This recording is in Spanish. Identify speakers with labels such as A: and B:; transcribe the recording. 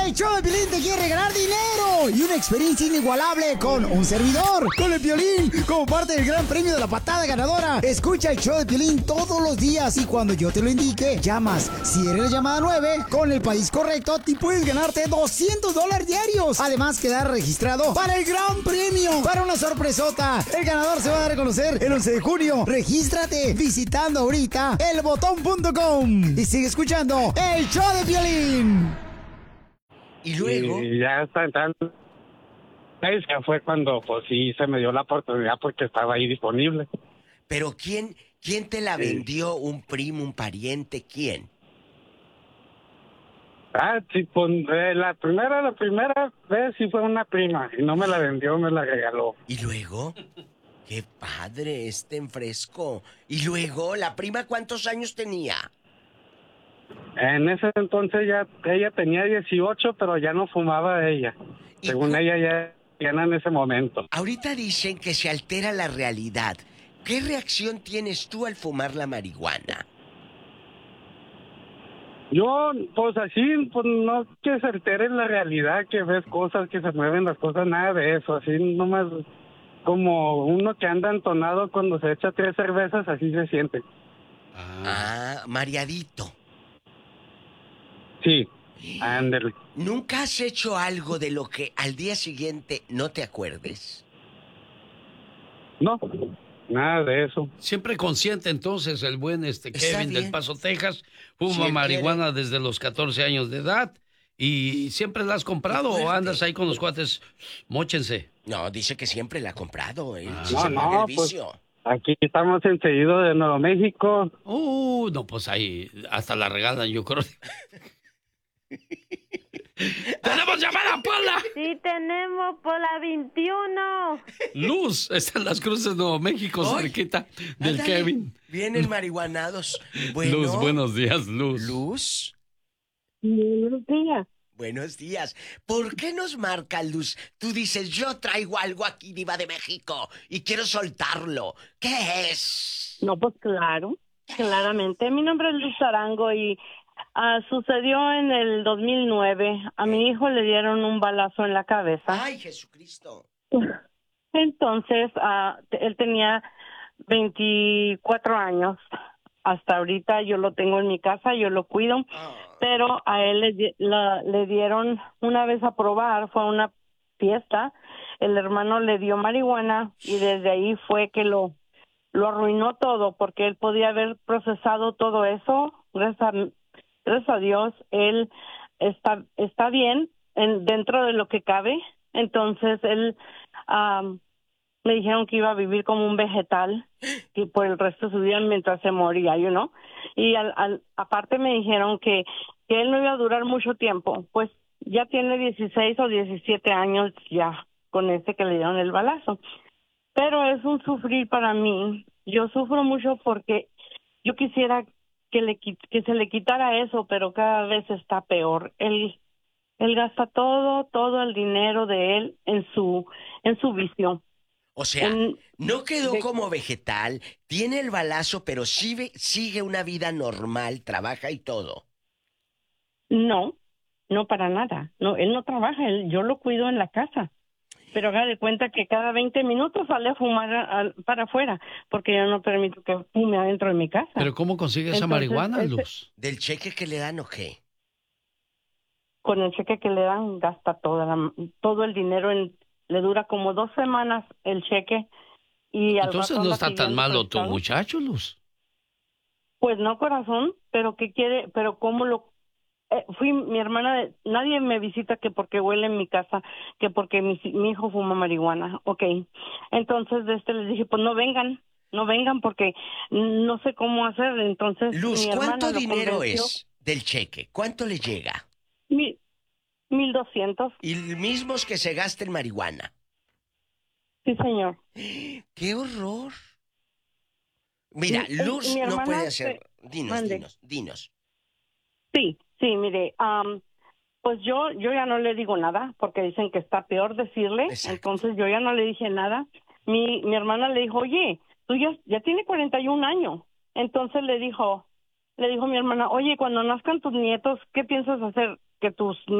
A: El show de Piolín te quiere regalar dinero y una experiencia inigualable con un servidor, con el Piolín, como parte del gran premio de la patada ganadora. Escucha el show de Piolín todos los días y cuando yo te lo indique, llamas. Si eres la llamada 9, con el país correcto, te puedes ganarte $200 diarios. Además, quedar registrado para el gran premio, para una sorpresota. El ganador se va a dar a conocer el 11 de junio. Regístrate visitando ahorita elbotón.com y sigue escuchando el show de Piolín.
B: Y luego...
C: Y ya está entrando. Ya fue cuando, pues sí, se me dio la oportunidad porque estaba ahí disponible.
B: Pero ¿quién te la vendió? ¿Un primo, un pariente? ¿Quién?
C: Sí, pues la primera vez sí fue una prima. Y no me la vendió, me la regaló.
B: ¿Y luego? ¡Qué padre en fresco! ¿Y luego, la prima cuántos años tenía?
C: En ese entonces ella tenía 18, pero ya no fumaba ella. Según ella, ya no en ese momento.
B: Ahorita dicen que se altera la realidad. ¿Qué reacción tienes tú al fumar la marihuana?
C: Yo, pues así, pues no que se altere la realidad, que ves cosas, que se mueven las cosas, nada de eso. Así nomás como uno que anda entonado cuando se echa 3 cervezas, así se siente.
B: Mareadito.
C: Sí, ándale.
B: ¿Nunca has hecho algo de lo que al día siguiente no te acuerdes?
C: No, nada de eso.
D: Siempre consciente entonces el buen Kevin del Paso, Texas. Fuma marihuana desde los 14 años de edad. ¿Y siempre la has comprado o andas ahí con los cuates? Móchense.
B: No, dice que siempre la ha comprado.
C: No, pues aquí estamos enseguidos de Nuevo México.
D: No, pues ahí hasta la regalan, yo creo. ¡Tenemos llamada, Pola!
E: Sí, tenemos Pola 21.
D: Luz, está en Las Cruces, Nuevo México, cerquita del
B: ándale,
D: Kevin.
B: Vienen marihuanados. Bueno,
D: Luz, buenos días, Luz.
B: ¿Luz?
E: Buenos días.
B: Buenos días. ¿Por qué nos marca, Luz? Tú dices, yo traigo algo aquí, diva de México, y quiero soltarlo. ¿Qué es?
E: No, pues claro, claramente. Mi nombre es Luz Arango y sucedió en el 2009. A mi hijo le dieron un balazo en la cabeza.
B: ¡Ay, Jesucristo!
E: Entonces, él tenía 24 años. Hasta ahorita yo lo tengo en mi casa, yo lo cuido, pero a él le dieron una vez a probar, fue a una fiesta, el hermano le dio marihuana y desde ahí fue que lo arruinó todo, porque él podía haber procesado todo eso. Gracias a Dios, él está bien dentro de lo que cabe. Entonces él me dijeron que iba a vivir como un vegetal y por el resto de su vida mientras se moría, y aparte me dijeron que él no iba a durar mucho tiempo, pues ya tiene 16 o 17 años ya con que le dieron el balazo, pero es un sufrir para mí. Yo sufro mucho porque yo quisiera que se le quitara eso, pero cada vez está peor. Él gasta todo el dinero de él en su vicio.
B: O sea, no quedó como vegetal, tiene el balazo, pero sigue una vida normal, trabaja y todo.
E: No para nada. No, él no trabaja, yo lo cuido en la casa. Pero haga de cuenta que cada 20 minutos sale a fumar para afuera, porque yo no permito que fume adentro de mi casa.
D: ¿Pero cómo consigue esa marihuana, Luz?
B: ¿Del cheque que le dan o qué?
E: Con el cheque que le dan, gasta todo el dinero. Le dura como 2 semanas el cheque. Y
D: entonces no está tan malo tu muchacho, Luz.
E: Pues no, corazón, pero ¿qué quiere? Pero ¿cómo lo...? Mi hermana, nadie me visita que porque huele en mi casa, que porque mi hijo fuma marihuana. Okay. Entonces les dije, pues no vengan porque no sé cómo hacer. Entonces,
B: Luz, ¿cuánto dinero es del cheque? ¿Cuánto le llega?
E: 1,200.
B: ¿Y mismos que se gasta en marihuana?
E: Sí, señor.
B: ¡Qué horror! Mira, Luz no puede hacer... Dinos.
E: Sí, mire, pues yo ya no le digo nada, porque dicen que está peor decirle. Exacto. Entonces yo ya no le dije nada. Mi hermana le dijo, oye, tú ya tiene 41 años. Entonces le dijo mi hermana, oye, cuando nazcan tus nietos, ¿qué piensas hacer? Que tus